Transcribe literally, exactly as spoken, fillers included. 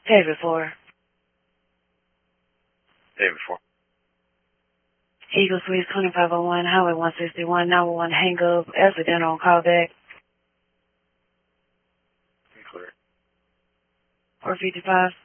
David four. David four. Eagle Suites twenty-five oh one, Highway one sixty-one, nine one one hang up, accidental on callback. Clear. four fifty-five.